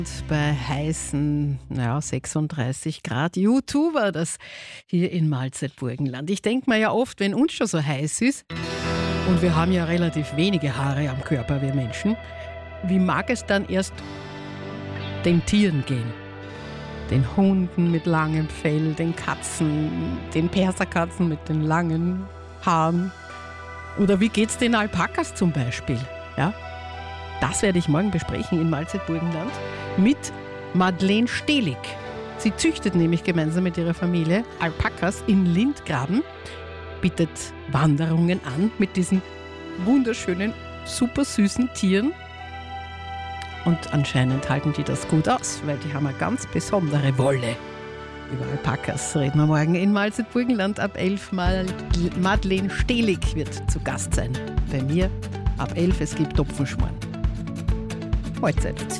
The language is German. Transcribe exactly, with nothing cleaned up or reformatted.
Bei heißen naja, sechsunddreißig Grad. YouTuber, das hier in Malzeit-Burgenland. Ich denke mir ja oft, wenn uns schon so heiß ist, und wir haben ja relativ wenige Haare am Körper, wir Menschen, wie mag es dann erst den Tieren gehen? Den Hunden mit langem Fell, den Katzen, den Perserkatzen mit den langen Haaren. Oder wie geht's den Alpakas zum Beispiel? Ja? Das werde ich morgen besprechen in Malzeit-Burgenland mit Madeleine Stehlig. Sie züchtet nämlich gemeinsam mit ihrer Familie Alpakas in Lindgraben, bietet Wanderungen an mit diesen wunderschönen, super süßen Tieren. Und anscheinend halten die das gut aus, weil die haben eine ganz besondere Wolle. Über Alpakas reden wir morgen in Malzeit-Burgenland ab elf. Mal Madeleine Stehlig wird zu Gast sein bei mir ab elf. Es gibt Topfenschmarrn. Mahlzeit.